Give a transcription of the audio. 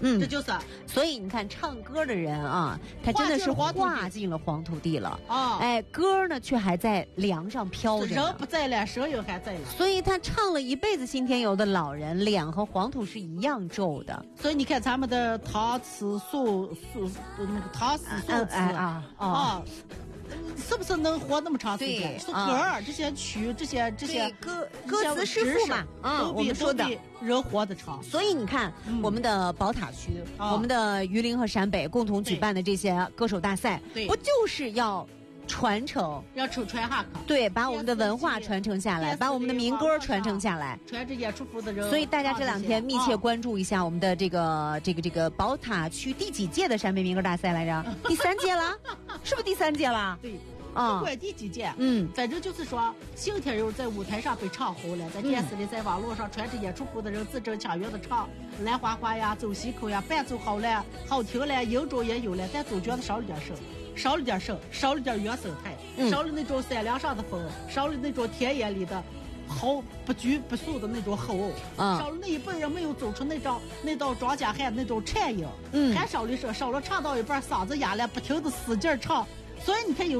这就是。 所以你看，唱歌的人啊，他真的是化进了黄土地了啊！哎，歌呢却还在梁上飘着， 人不在了，声音还在了。 所以他唱了一辈子新天游的老人，脸和黄土是一样皱的。 所以你看咱们的唐诗宋词是不是能活那么长时间？是歌儿这些曲这些歌词诗赋嘛，我们说的人活得长。 所以你看，我们的宝塔区，我们的榆林和陕北共同举办的这些歌手大赛，不就是要传承， 要传下去？ 对，把我们的文化传承下来，把我们的民歌传承下来， 传着演出服的人。 所以大家这2天密切关注一下我们的这个宝塔区第几届的陕北民歌大赛来着？第3届了，是不是第3届了？ 对。不管第几届，反正就是说，新天游在舞台上被唱红了，在电视里，在网络上穿着演出服的人字正腔圆的唱，兰花花呀，走西口呀，伴奏好了，好听了，音准也有了，但总觉得少了点声，少了点原生态，少了那种山梁上的风，少了那种田野里的好不拘不束的那种吼哦，少了那一辈人没有走出那道庄稼汉那种颤音，还少了唱到一半嗓子哑了，不停的使劲唱。所以你看有